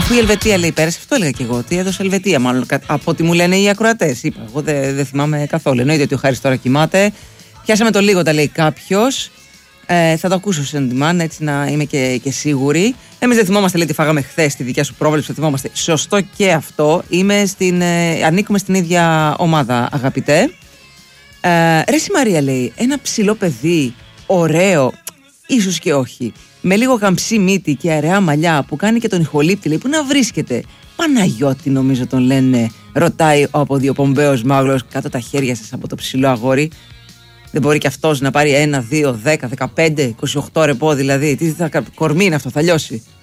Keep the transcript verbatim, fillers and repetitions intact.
Αφού η Ελβετία λέει πέρασε, αυτό έλεγα και εγώ. Ότι έδωσε Ελβετία, μάλλον από ό,τι μου λένε οι ακροατές. Είπα, εγώ δεν δε θυμάμαι καθόλου. Εννοείται ότι ο Χάρης τώρα κοιμάται. Πιάσαμε το λίγο, τα λέει κάποιος. Ε, θα το ακούσω σε on demand, έτσι να είμαι και, και σίγουρη. Εμείς δεν θυμόμαστε, λέει, τι φάγαμε χθες, τη δικιά σου πρόβλεψη. Δεν θυμόμαστε. Σωστό και αυτό. Είμαι στην, ε, ανήκουμε στην ίδια ομάδα, αγαπητέ. Ε, ρε η Μαρία, λέει, ένα ψηλό παιδί, ωραίο, ίσως και όχι, με λίγο γαμψή μύτη και αραιά μαλλιά που κάνει και τον ηχολήπτη, λέει, που να βρίσκεται. Παναγιώτη, νομίζω τον λένε, ρωτάει ο αποδιοπομπαίος μάγλος, κάτω τα χέρια σας από το ψηλό αγόρι. Δεν μπορεί και αυτός να πάρει ένα, δύο, δέκα, δεκαπέντε, είκοσι οκτώ ρεπό, δηλαδή. Τι θα, κορμί είναι αυτό, θα λιώσει.